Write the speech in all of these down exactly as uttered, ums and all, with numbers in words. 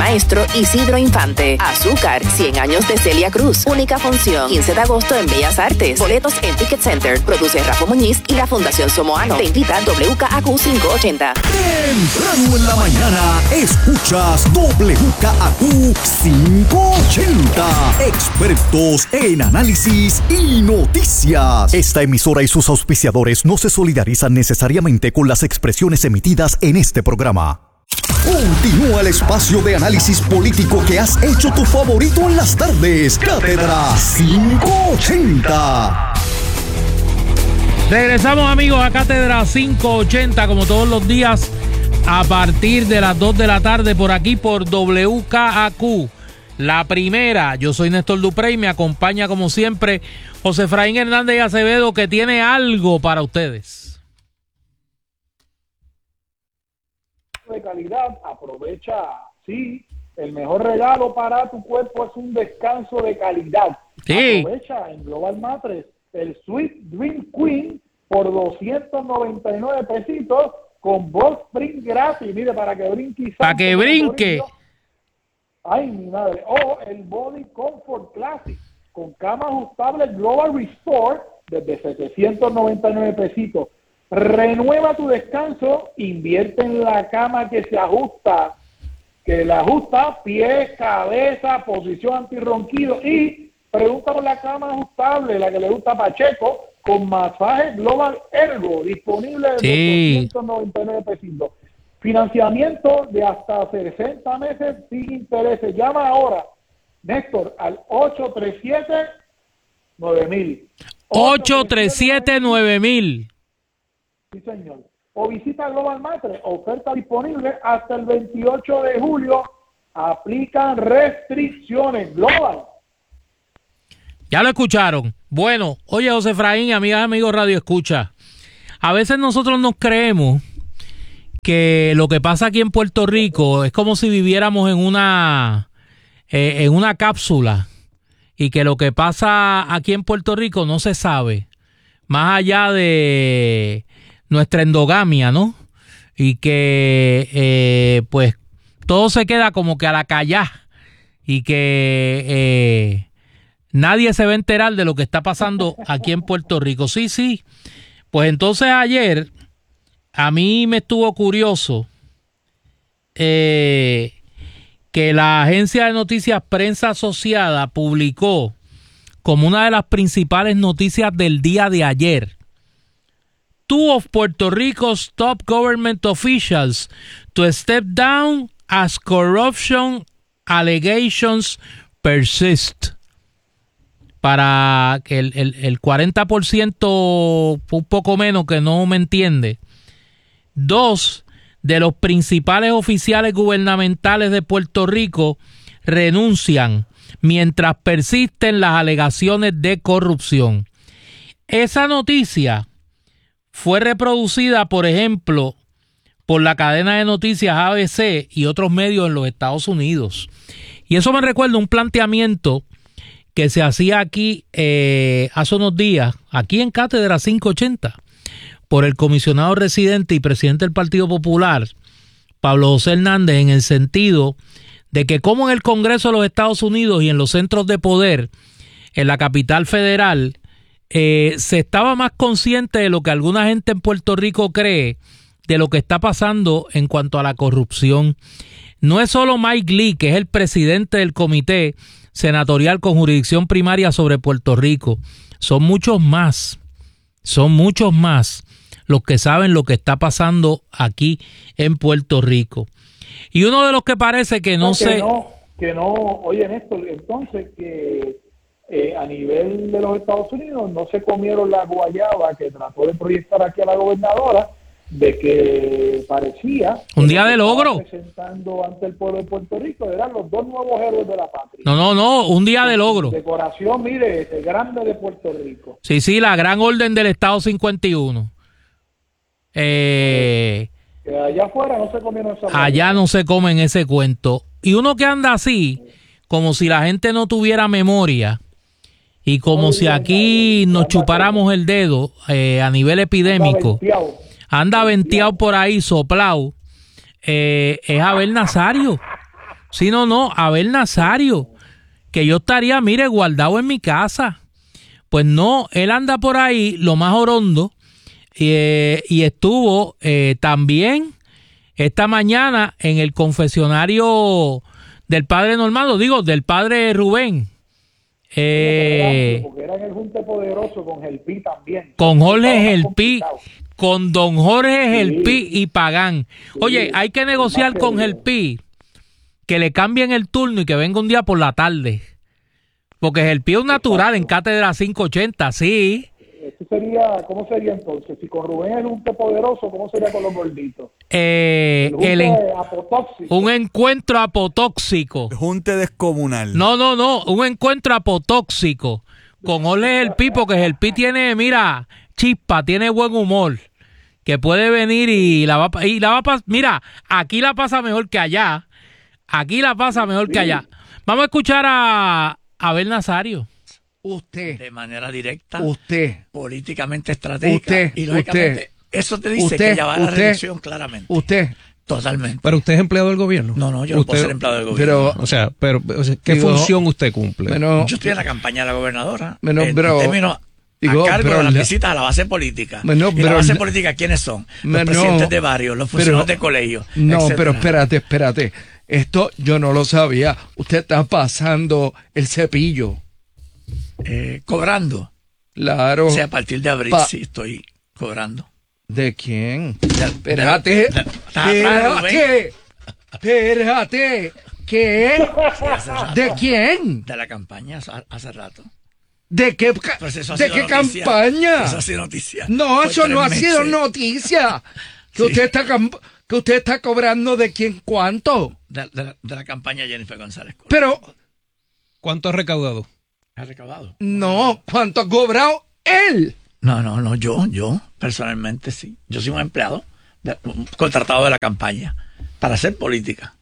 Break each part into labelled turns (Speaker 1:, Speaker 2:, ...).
Speaker 1: maestro Isidro Infante. Azúcar, cien años de Celia Cruz. Única función, quince de agosto en Bellas Artes. Boletos en Ticket Center. Produce Rafa Muñiz y la Fundación Somoano. Te invita W K A Q quinientos ochenta.
Speaker 2: Temprano en la mañana, escuchas W K A Q quinientos ochenta. Expertos en análisis y noticias. Esta emisora y sus auspiciadores no se solidarizan necesariamente con las expresiones emitidas en este programa. Continúa el espacio de análisis político que has hecho tu favorito en las tardes. Cátedra quinientos ochenta.
Speaker 3: Regresamos, amigos, a Cátedra quinientos ochenta, como todos los días, a partir de las dos de la tarde, por aquí por W K A Q. La primera. Yo soy Néstor Duprey y me acompaña, como siempre, José Efraín Hernández Acevedo, que tiene algo para ustedes.
Speaker 4: De calidad, aprovecha, sí, el mejor regalo para tu cuerpo es un descanso de calidad.
Speaker 3: Sí.
Speaker 4: Aprovecha en Global Mattress el Sweet Dream Queen por doscientos noventa y nueve pesitos con Box Spring gratis, mire, para que brinque.
Speaker 3: Para que brinque.
Speaker 4: Ay, mi madre. O el Body Comfort Classic con cama ajustable Global Restore desde setecientos noventa y nueve pesitos. Renueva tu descanso, invierte en la cama que se ajusta, que le ajusta pies, cabeza, posición antirronquido, y pregunta por la cama ajustable, la que le gusta a Pacheco, con masaje Global Ergo, disponible de
Speaker 3: sí.
Speaker 4: doscientos noventa y nueve pesitos. Financiamiento de hasta sesenta meses sin intereses. Llama ahora, Néstor, al ocho tres siete nueve mil.
Speaker 3: ocho tres siete nueve mil.
Speaker 4: Sí, señor. O visita Global Mattress, oferta disponible hasta el veintiocho de julio. Aplican restricciones. Global.
Speaker 3: Ya lo escucharon. Bueno, oye, José Efraín, amigas, amigos Radio Escucha, a veces nosotros nos creemos que lo que pasa aquí en Puerto Rico es como si viviéramos en una eh, en una cápsula, y que lo que pasa aquí en Puerto Rico no se sabe, más allá de nuestra endogamia, ¿no? Y que eh, pues todo se queda como que a la callá, y que eh, nadie se va a enterar de lo que está pasando aquí en Puerto Rico. Sí, sí. Pues entonces ayer a mí me estuvo curioso eh, que la agencia de noticias Prensa Asociada publicó como una de las principales noticias del día de ayer: Two of Puerto Rico's top government officials to step down as corruption allegations persist. Para que el, el, el cuarenta por ciento, un poco menos, que no me entiende, dos de los principales oficiales gubernamentales de Puerto Rico renuncian mientras persisten las alegaciones de corrupción. Esa noticia fue reproducida, por ejemplo, por la cadena de noticias A B C y otros medios en los Estados Unidos. Y eso me recuerda un planteamiento que se hacía aquí eh, hace unos días, aquí en Cátedra quinientos ochenta, por el comisionado residente y presidente del Partido Popular, Pablo José Hernández, en el sentido de que como en el Congreso de los Estados Unidos y en los centros de poder en la capital federal, eh, se estaba más consciente de lo que alguna gente en Puerto Rico cree de lo que está pasando en cuanto a la corrupción. No es solo Mike Lee, que es el presidente del Comité Senatorial con Jurisdicción Primaria sobre Puerto Rico. Son muchos más, son muchos más los que saben lo que está pasando aquí en Puerto Rico. Y uno de los que parece que no, no se...
Speaker 4: Que no, que no, oye Néstor, entonces que eh, a nivel de los Estados Unidos no se comieron la guayaba que trató de proyectar aquí a la gobernadora, de que parecía
Speaker 3: un día de logro
Speaker 4: presentando ante el pueblo de Puerto Rico eran los dos nuevos héroes de la patria.
Speaker 3: No, no, no, un día de logro.
Speaker 4: Decoración, mire, ese grande de Puerto Rico.
Speaker 3: Sí, sí, la gran orden del Estado cincuenta y uno. Eh,
Speaker 4: que allá afuera no se comieron esa
Speaker 3: allá manera. No se comen ese cuento. Y uno que anda así, como si la gente no tuviera memoria, y como no, si aquí no, nos chupáramos el dedo eh, a nivel epidémico. Anda venteado por ahí, soplado, eh, es Abel Nazario. Sí, no, no, Abel Nazario, que yo estaría, mire, guardado en mi casa. Pues no, él anda por ahí, lo más orondo, eh, y estuvo eh, también esta mañana en el confesionario del padre Normando, digo, del padre Rubén. Eh,
Speaker 4: porque era en el Junte Poderoso con Gelpi también.
Speaker 3: Con Jorge Gelpi, con don Jorge Gelpi y Pagán. Oye,
Speaker 4: Sí,
Speaker 3: hay que negociar con Gelpi que le cambien el turno y que venga un día por la tarde. Porque Gelpi es un natural en Cátedra quinientos ochenta, sí.
Speaker 4: Eso sería, ¿cómo sería entonces? Si con Rubén es el Junte Poderoso, ¿cómo sería con los gorditos?
Speaker 3: Eh,
Speaker 4: el
Speaker 3: el en-
Speaker 4: apotóxico.
Speaker 3: un encuentro apotóxico.
Speaker 5: Junte descomunal.
Speaker 3: No, no, no, un encuentro apotóxico con Jorge Gelpi, porque Gelpi tiene, mira, chispa, tiene buen humor, que puede venir y la va, y la va a pasar. Mira, aquí la pasa mejor que allá. Aquí la pasa mejor
Speaker 4: Sí.
Speaker 3: que allá. Vamos a escuchar a, a Abel Nazario.
Speaker 6: Usted,
Speaker 7: de manera directa,
Speaker 6: usted,
Speaker 7: políticamente estratégica,
Speaker 6: Usted,
Speaker 7: y lógicamente
Speaker 6: usted,
Speaker 7: eso te dice
Speaker 6: usted,
Speaker 7: que ya va a la
Speaker 6: usted,
Speaker 7: reelección claramente.
Speaker 6: usted.
Speaker 7: Totalmente.
Speaker 8: Pero usted es empleado del gobierno.
Speaker 7: No, no, yo no
Speaker 8: Usted-
Speaker 7: puedo ser empleado del gobierno.
Speaker 6: Pero,
Speaker 8: O sea, pero o sea, ¿qué
Speaker 6: Digo,
Speaker 8: función usted cumple?
Speaker 6: bueno,
Speaker 7: Yo estoy en la campaña de la gobernadora.
Speaker 6: Bueno,
Speaker 7: en
Speaker 6: pero-
Speaker 7: términos
Speaker 6: digo,
Speaker 7: a cargo
Speaker 6: pero
Speaker 7: de las
Speaker 6: la-
Speaker 7: visitas a la base política.
Speaker 6: Bueno,
Speaker 7: ¿Y la
Speaker 6: pero
Speaker 7: base
Speaker 6: la-
Speaker 7: política quiénes son? Los
Speaker 6: Bueno,
Speaker 7: presidentes de barrios, los funcionarios
Speaker 6: pero-
Speaker 7: de colegios.
Speaker 6: no,
Speaker 7: etcétera.
Speaker 6: pero espérate, espérate. Esto yo no lo sabía. Usted está pasando el cepillo.
Speaker 7: Eh, cobrando.
Speaker 6: Claro.
Speaker 7: O sea, a partir de abril
Speaker 6: Pa-
Speaker 7: sí estoy cobrando.
Speaker 6: ¿De quién?
Speaker 7: De-
Speaker 6: Espérate.
Speaker 7: de- de- está atrás,
Speaker 6: Espérate. Espérate. ¿Qué?
Speaker 7: hace rato.
Speaker 6: ¿De quién?
Speaker 7: De la campaña hace, hace rato.
Speaker 6: ¿De qué, ca-
Speaker 7: Pues eso ha
Speaker 6: ¿de
Speaker 7: sido
Speaker 6: qué
Speaker 7: noticia.
Speaker 6: campaña?
Speaker 7: Eso ha sido noticia.
Speaker 6: No,
Speaker 7: Por
Speaker 6: eso no ha
Speaker 7: tres
Speaker 6: sido
Speaker 7: meses.
Speaker 6: noticia. Que
Speaker 7: Sí.
Speaker 6: usted está cam- que usted está cobrando de quién cuánto.
Speaker 7: De, de la, de la campaña Jennifer González.
Speaker 6: Pero
Speaker 8: ¿Cuánto ha recaudado?
Speaker 7: ¿Ha recaudado?
Speaker 6: no, ¿cuánto ha cobrado él?
Speaker 7: No, no, no, yo, yo, personalmente sí. Yo soy un empleado, de- un contratado de la campaña para hacer política.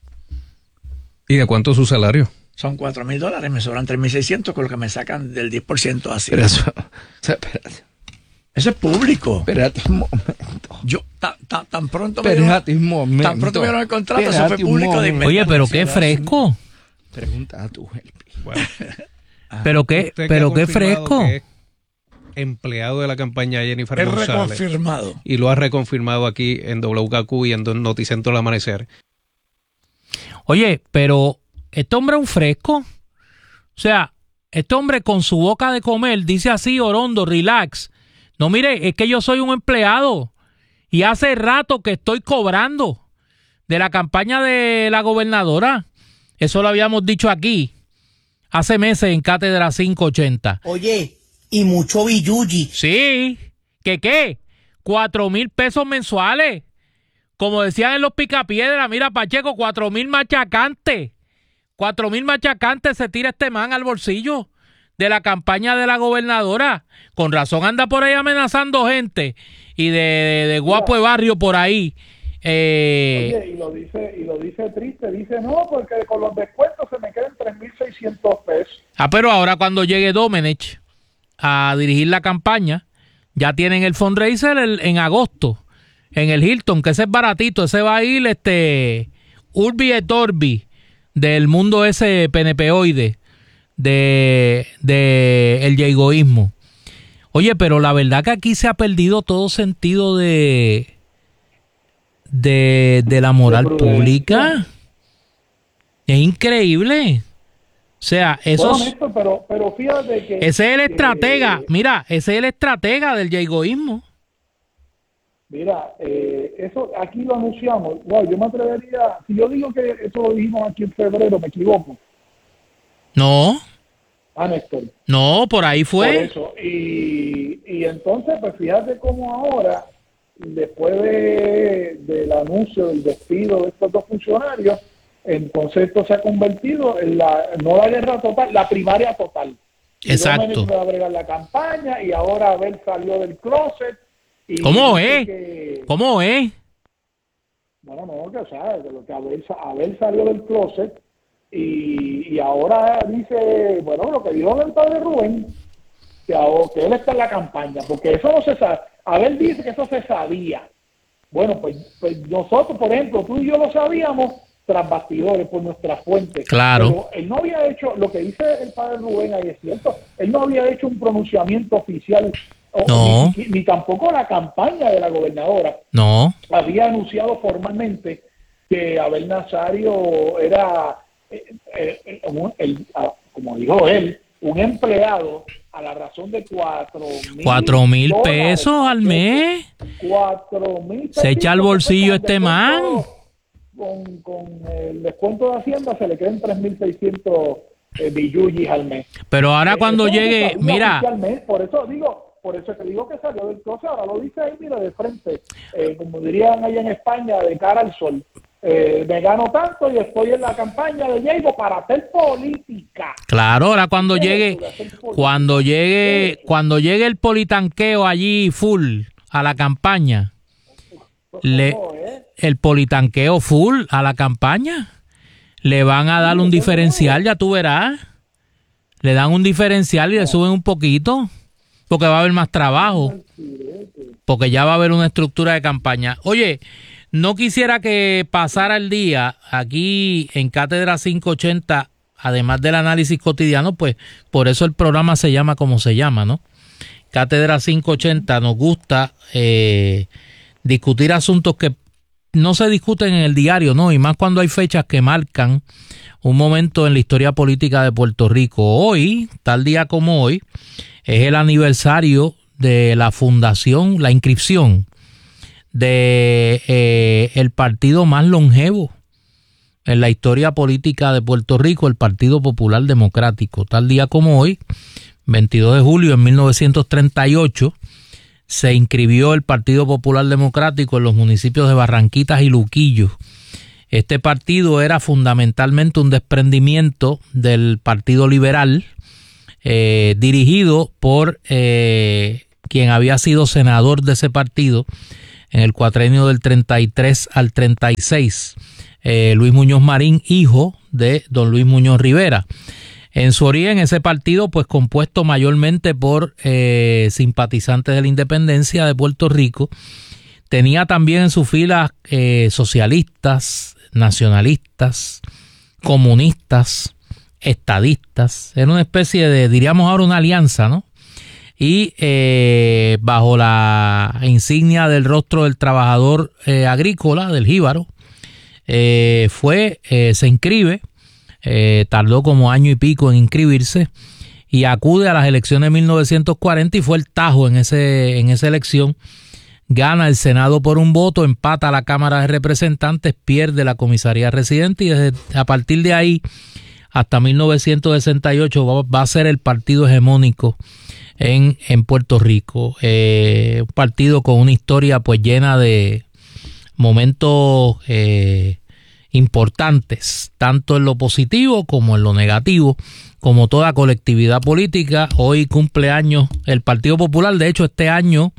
Speaker 8: ¿Y de cuánto es su salario?
Speaker 7: Son cuatro mil dólares, me sobran tres mil seiscientos con lo que me sacan del diez por ciento así.
Speaker 6: Pero eso, o sea, espérate,
Speaker 7: Eso es público.
Speaker 6: espérate un momento.
Speaker 7: Yo, ta- ta- tan pronto me dieron,
Speaker 6: Espérate un momento.
Speaker 7: tan pronto me dieron el contrato, eso
Speaker 6: Espérate
Speaker 7: fue
Speaker 6: un
Speaker 7: público de
Speaker 6: momento.
Speaker 7: inmediato.
Speaker 3: Oye, pero qué fresco.
Speaker 6: Pregunta a tu Gelpi.
Speaker 8: Bueno,
Speaker 3: Pero qué,
Speaker 8: usted que
Speaker 3: pero
Speaker 8: ha
Speaker 3: qué
Speaker 8: confirmado
Speaker 3: fresco.
Speaker 8: que es empleado de la campaña Jennifer
Speaker 7: Es
Speaker 8: González.
Speaker 7: reconfirmado.
Speaker 8: Y lo ha reconfirmado aquí en W K Q y en Noticentro El Amanecer.
Speaker 3: Oye, pero este hombre es un fresco. O sea, este hombre con su boca de comer dice así, Orondo, relax. No, mire, es que yo soy un empleado y hace rato que estoy cobrando de la campaña de la gobernadora. Eso lo habíamos dicho aquí hace meses en Cátedra quinientos ochenta.
Speaker 9: Oye, y mucho billuyi.
Speaker 3: Sí, ¿qué qué? Cuatro mil pesos mensuales. Como decían en los Picapiedras, mira, Pacheco, cuatro mil machacantes. Cuatro mil machacantes se tira este man al bolsillo de la campaña de la gobernadora. Con razón anda por ahí amenazando gente y de, de, de guapo de barrio por ahí. Eh,
Speaker 4: Oye, y lo dice, y lo dice triste, dice no, porque con los descuentos se me quedan tres mil seiscientos pesos.
Speaker 3: ah, pero ahora cuando llegue Domenech a dirigir la campaña, ya tienen el fundraiser el- en agosto, en el Hilton, que ese es baratito, ese va a ir este Urbi et Orbi del mundo ese penepeoide de, de el yegoísmo. Oye, pero la verdad que aquí se ha perdido todo sentido de de, de la moral
Speaker 4: De prudencia.
Speaker 3: pública. Es increíble. O sea, esos,
Speaker 4: Bueno, Néstor, pero, pero fíjate que...
Speaker 3: ese es el
Speaker 4: que-
Speaker 3: estratega. Mira, ese es el estratega del yegoísmo.
Speaker 4: Mira, eh, eso aquí lo anunciamos. Wow, yo me atrevería, si yo digo que eso lo dijimos aquí en febrero, me equivoco.
Speaker 3: No,
Speaker 4: Ah, Néstor.
Speaker 3: no, por ahí
Speaker 4: Por
Speaker 3: fue.
Speaker 4: eso. Y, y entonces, pues fíjate cómo ahora, después de, del anuncio del despido de estos dos funcionarios, entonces esto se ha convertido en la, no la guerra total, la primaria total. Y
Speaker 3: Exacto.
Speaker 4: Dominic va a bregar la campaña y ahora Abel salió del closet. Y
Speaker 3: ¿Cómo
Speaker 4: dice
Speaker 3: es?
Speaker 4: que-
Speaker 3: ¿Cómo es?
Speaker 4: Bueno, no, que o sea, que lo que Abel, Abel salió del closet y, y ahora dice, bueno, lo que dijo el padre Rubén, que, ahora- que él está en la campaña, porque eso no se sabe. Abel dice que eso se sabía. Bueno, pues, pues nosotros, por ejemplo, tú y yo lo sabíamos tras bastidores, por nuestras fuentes.
Speaker 3: Claro.
Speaker 4: Pero él no había hecho, lo que dice el padre Rubén ahí es cierto, él no había hecho un pronunciamiento oficial, o,
Speaker 3: no.
Speaker 4: ni, ni tampoco la campaña de la gobernadora.
Speaker 3: No.
Speaker 4: Había anunciado formalmente que Abel Nazario era, eh, eh, eh, un, el, como dijo él, un empleado a la razón de cuatro mil
Speaker 3: cuatro mil pesos al mes.
Speaker 4: Cuatro mil.
Speaker 3: Se echa al bolsillo este man.
Speaker 4: Con, con el descuento de Hacienda se le quedan tres mil seiscientos eh, billullis al mes.
Speaker 3: Pero ahora cuando
Speaker 4: eh,
Speaker 3: llegue, mira.
Speaker 4: Por eso digo, por eso te digo que salió del closet, ahora lo dice ahí, mira, de frente, eh, como dirían allá en España, de cara al sol. Eh, me gano tanto y estoy en la campaña de Diego para hacer política.
Speaker 3: Claro, ahora cuando llegue, cuando llegue, cuando llegue el politanqueo allí full a la campaña, le, el politanqueo full a la campaña, le van a dar un diferencial, ya tú verás. Le dan un diferencial y le suben un poquito, porque va a haber más trabajo, porque ya va a haber una estructura de campaña. Oye, no quisiera que pasara el día aquí en Cátedra quinientos ochenta, además del análisis cotidiano, pues por eso el programa se llama como se llama, ¿no? Cátedra quinientos ochenta nos gusta eh, discutir asuntos que no se discuten en el diario, ¿no? Y más cuando hay fechas que marcan un momento en la historia política de Puerto Rico. Hoy, tal día como hoy, es el aniversario de la fundación, la inscripción de eh, el partido más longevo en la historia política de Puerto Rico, el Partido Popular Democrático. Tal día como hoy, veintidós de julio de mil novecientos treinta y ocho, se inscribió el Partido Popular Democrático en los municipios de Barranquitas y Luquillo. Este partido era fundamentalmente un desprendimiento del Partido Liberal, eh, dirigido por eh, quien había sido senador de ese partido en el cuatrenio del treinta y tres al treinta y seis, eh, Luis Muñoz Marín, hijo de don Luis Muñoz Rivera. En su origen, ese partido, pues compuesto mayormente por eh, simpatizantes de la independencia de Puerto Rico, tenía también en sus filas eh, socialistas, nacionalistas, comunistas, estadistas. Era una especie de, diríamos ahora, una alianza, ¿no? Y eh, bajo la insignia del rostro del trabajador eh, agrícola, del jíbaro, eh, fue, eh, se inscribe, eh, tardó como año y pico en inscribirse y acude a las elecciones de mil novecientos cuarenta y fue el tajo en, ese, en esa elección. Gana el Senado por un voto, empata la Cámara de Representantes, pierde la comisaría residente y desde, a partir de ahí hasta mil novecientos sesenta y ocho va, va a ser el partido hegemónico en, en Puerto Rico. Eh, un partido con una historia pues llena de momentos eh, importantes, tanto en lo positivo como en lo negativo, como toda colectividad política. Hoy cumple años el Partido Popular, de hecho este año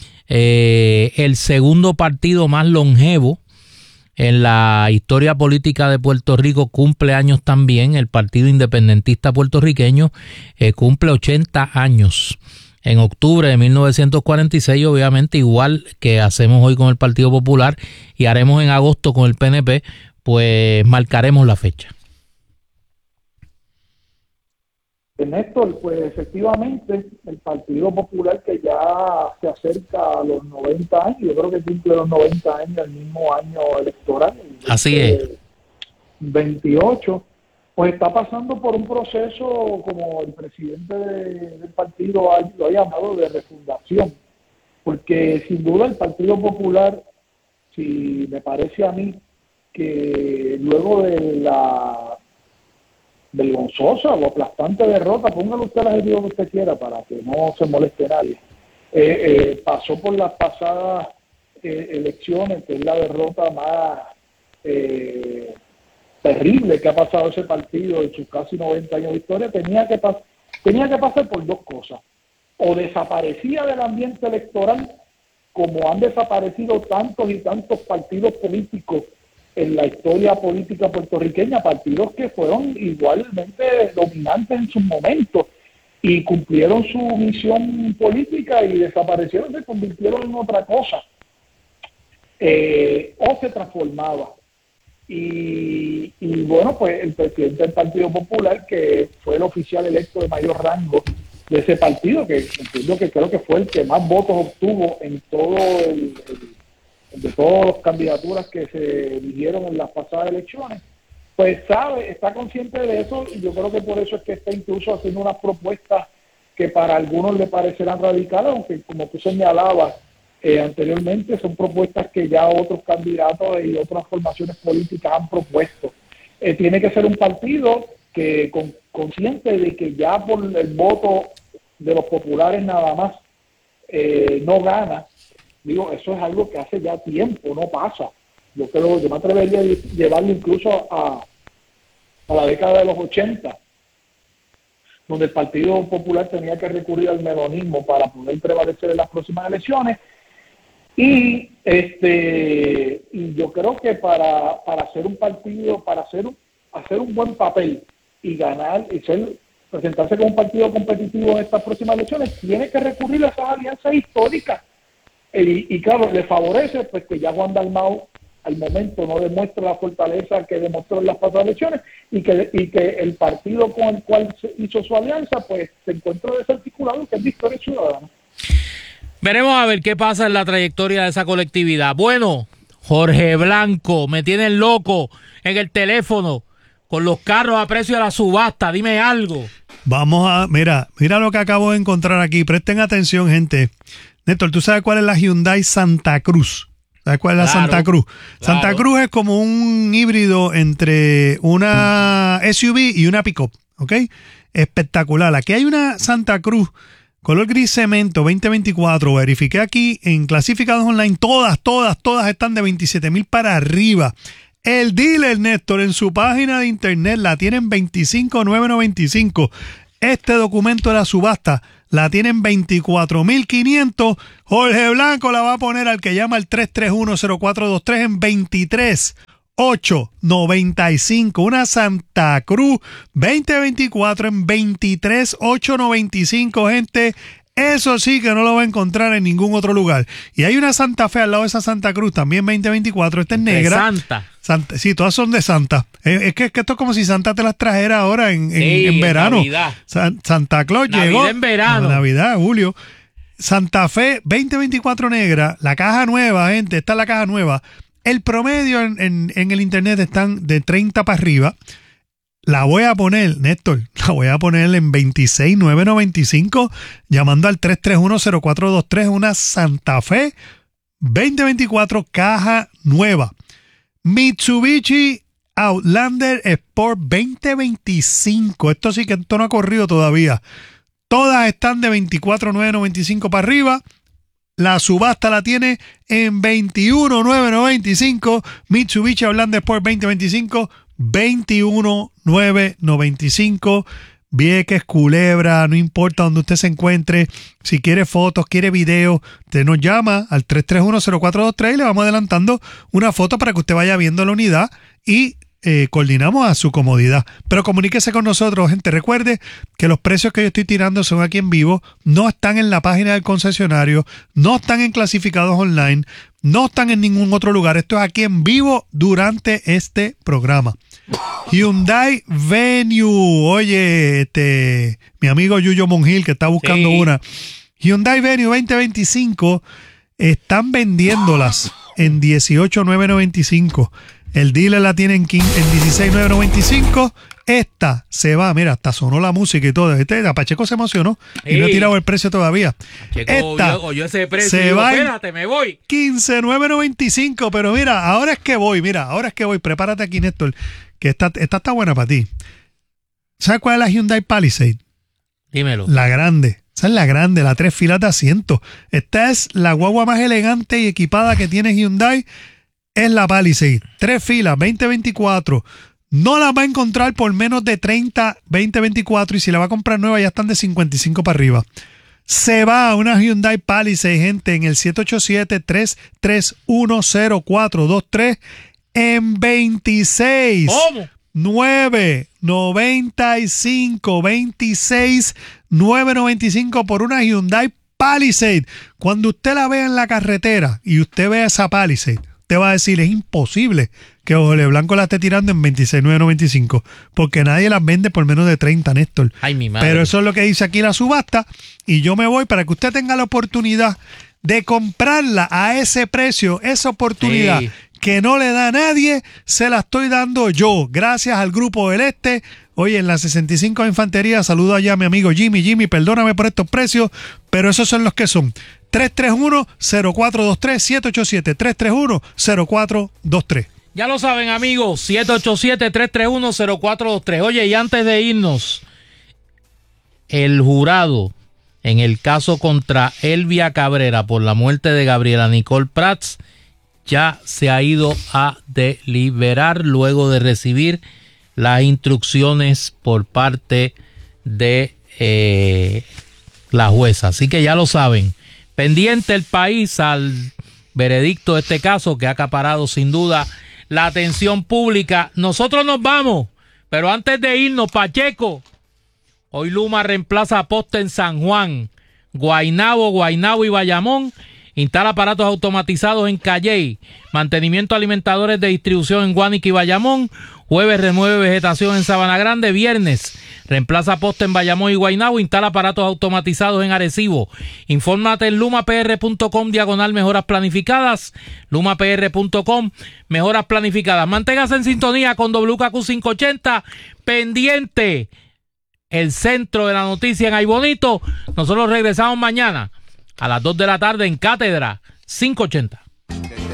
Speaker 3: eh, el segundo partido más longevo en la historia política de Puerto Rico cumple años también. El Partido Independentista Puertorriqueño eh, cumple ochenta años en octubre de mil novecientos cuarenta y seis, obviamente igual que hacemos hoy con el Partido Popular y haremos en agosto con el P N P, pues marcaremos la fecha.
Speaker 4: Néstor, pues efectivamente el Partido Popular, que ya se acerca a los noventa años, yo creo que cumple los noventa años el mismo año electoral.
Speaker 3: Así es.
Speaker 4: veintiocho, pues está pasando por un proceso, como el presidente de, del partido ha, lo ha llamado, de refundación, porque sin duda el Partido Popular, si me parece a mí, que luego de la vergonzosa o aplastante derrota, póngale usted el adjetivo que usted quiera para que no se moleste nadie, eh, eh, pasó por las pasadas eh, elecciones, que es la derrota más eh, terrible que ha pasado ese partido en sus casi noventa años de historia. Tenía que, pas- tenía que pasar por dos cosas: o desaparecía del ambiente electoral, como han desaparecido tantos y tantos partidos políticos en la historia política puertorriqueña, partidos que fueron igualmente dominantes en sus momentos y cumplieron su misión política y desaparecieron, se convirtieron en otra cosa, eh, o se transformaba. Y, y bueno, pues el presidente del Partido Popular, que fue el oficial electo de mayor rango de ese partido, que entiendo que creo que fue el que más votos obtuvo en todo el, el de todas las candidaturas que se eligieron en las pasadas elecciones, pues sabe, está consciente de eso, y yo creo que por eso es que está incluso haciendo unas propuestas que para algunos le parecerán radicales, aunque como tú señalabas eh, anteriormente, son propuestas que ya otros candidatos y otras formaciones políticas han propuesto. Eh, tiene que ser un partido que con, consciente de que ya por el voto de los populares nada más eh, no gana. Digo, eso es algo que hace ya tiempo, no pasa. Yo creo, yo me atrevería a llevarlo incluso a, a la década de los ochenta, donde el Partido Popular tenía que recurrir al melonismo para poder prevalecer en las próximas elecciones. Y este y yo creo que para, para hacer un partido, para hacer un, hacer un buen papel y ganar y ser presentarse como un partido competitivo en estas próximas elecciones, tiene que recurrir a esas alianzas históricas. Y, y claro, le favorece pues que ya Juan Dalmau al momento no demuestra la fortaleza que demostró en las pasadas elecciones, y que, y que el partido con el cual se hizo su alianza pues se encuentra desarticulado, que es Victoria Ciudadana.
Speaker 3: Veremos a ver qué pasa en la trayectoria de esa colectividad. Bueno, Jorge Blanco, me tienen loco en el teléfono con los carros a precio de la subasta. Dime algo.
Speaker 5: Vamos a, mira, mira lo que acabo de encontrar aquí. Presten atención, gente. Néstor, ¿tú sabes cuál es la Hyundai Santa Cruz? ¿Sabes cuál es la
Speaker 3: Claro,
Speaker 5: Santa Cruz?
Speaker 3: claro.
Speaker 5: Santa Cruz es como un híbrido entre una S U V y una pick-up, ¿ok? Espectacular. Aquí hay una Santa Cruz color gris cemento veinte veinticuatro. Verifiqué aquí en clasificados online. Todas, todas, todas están de veintisiete mil para arriba. El dealer, Néstor, en su página de internet la tienen veinticinco mil novecientos noventa y cinco. Este documento de la subasta la tienen veinticuatro mil quinientos. Jorge Blanco la va a poner al que llama al tres tres uno cero cuatro dos tres en veintitrés mil ochocientos noventa y cinco. Una Santa Cruz veinte veinticuatro en veintitrés mil ochocientos noventa y cinco, gente. Eso sí que no lo va a encontrar en ningún otro lugar. Y hay una Santa Fe al lado de esa Santa Cruz, también veinte veinticuatro. Esta es negra.
Speaker 3: De Santa.
Speaker 5: Santa. Sí, todas son de Santa. Es, es, que, es que esto es como si Santa te las trajera ahora en, en,
Speaker 3: Sí,
Speaker 5: en verano.
Speaker 3: Navidad.
Speaker 5: San, Santa Claus
Speaker 3: Navidad
Speaker 5: llegó.
Speaker 3: en verano.
Speaker 5: Navidad, julio. Santa Fe veinte veinticuatro negra. La caja nueva, gente. Esta es la caja nueva. El promedio en, en, en el internet están de treinta para arriba. La voy a poner, Néstor, la voy a poner en veintiséis mil novecientos noventa y cinco, llamando al tres tres uno cero cuatro dos tres, una Santa Fe veinte veinticuatro caja nueva. Mitsubishi Outlander Sport veinte veinticinco. Esto sí que esto no ha corrido todavía. Todas están de veinticuatro mil novecientos noventa y cinco para arriba. La subasta la tiene en veintiuno mil novecientos noventa y cinco. Mitsubishi Outlander Sport veinte veinticinco, veintiuno mil novecientos noventa y cinco. Vieques, Culebra, no importa donde usted se encuentre. Si quiere fotos, quiere videos, usted nos llama al tres tres uno cero cuatro dos tres y le vamos adelantando una foto para que usted vaya viendo la unidad y eh, coordinamos a su comodidad. Pero comuníquese con nosotros, gente. Recuerde que los precios que yo estoy tirando son aquí en vivo, no están en la página del concesionario, no están en clasificados online, no están en ningún otro lugar. Esto es aquí en vivo durante este programa. Hyundai Venue. Oye, este, mi amigo Yuyo Monjil que está buscando sí. una. Hyundai Venue veinte veinticinco están vendiéndolas en dieciocho mil novecientos noventa y cinco. El dealer la tiene en dieciséis mil novecientos noventa y cinco. Esta se va, mira, hasta sonó la música y todo. Este, Pacheco se emocionó y sí. no ha tirado el precio todavía.
Speaker 3: Pacheco,
Speaker 5: Esta
Speaker 3: yo, yo ese precio
Speaker 5: se
Speaker 3: digo,
Speaker 5: va
Speaker 3: espérate, me voy.
Speaker 5: quince mil novecientos noventa y cinco, pero mira, ahora es que voy, mira, ahora es que voy. Prepárate aquí, Néstor, que esta, esta está buena para ti. ¿Sabes cuál es la Hyundai Palisade?
Speaker 3: Dímelo.
Speaker 5: La grande. Esa es la grande, la tres filas de asientos. Esta es la guagua más elegante y equipada que tiene Hyundai. Es la Palisade. Tres filas, veinte veinticuatro. No la va a encontrar por menos de treinta, veinte veinticuatro. Y si la va a comprar nueva, ya están de cincuenta y cinco para arriba. Se va a una Hyundai Palisade, gente, en el siete ocho siete, tres tres uno cero cuatro dos tres en veintiséis.
Speaker 3: ¿Cómo?
Speaker 5: nueve noventa y cinco, veintiséis nueve noventa y cinco por una Hyundai Palisade. Cuando usted la vea en la carretera y usted vea esa Palisade, te va a decir, es imposible que Ole Blanco la esté tirando en veintiséis mil novecientos noventa y cinco, porque nadie las vende por menos de treinta, Néstor.
Speaker 3: Ay, mi madre.
Speaker 5: Pero eso es lo que dice aquí la subasta, y yo me voy para que usted tenga la oportunidad de comprarla a ese precio, esa oportunidad
Speaker 3: Sí.
Speaker 5: que no le da a nadie, se la estoy dando yo, gracias al Grupo del Este. Oye, en la sesenta y cinco de Infantería, saludo allá a mi amigo Jimmy. Jimmy, perdóname por estos precios, pero esos son los que son. tres tres uno, cero cuatro dos tres, siete ocho siete, tres tres uno, cero cuatro dos tres.
Speaker 3: Ya lo saben, amigos, siete ocho siete, tres tres uno, cero cuatro dos tres. Oye, y antes de irnos, el jurado en el caso contra Elvia Cabrera por la muerte de Gabriela Nicole Prats ya se ha ido a deliberar luego de recibir las instrucciones por parte de eh, la jueza. Así que ya lo saben. Pendiente el país al veredicto de este caso que ha acaparado sin duda la atención pública. Nosotros nos vamos, pero antes de irnos, Pacheco, hoy Luma reemplaza a poste en San Juan, Guaynabo, Guaynabo y Bayamón. Instala aparatos automatizados en Calley. Mantenimiento alimentadores de distribución en Guánica y Bayamón. Jueves remueve vegetación en Sabana Grande. Viernes reemplaza poste en Bayamón y Guaynabo. Instala aparatos automatizados en Arecibo. Infórmate en lumapr punto com diagonal mejoras planificadas. lumapr punto com mejoras planificadas. Manténgase en sintonía con W K Q quinientos ochenta. Pendiente el centro de la noticia en Ay Bonito. Nosotros regresamos mañana a las dos de la tarde en Cátedra quinientos ochenta.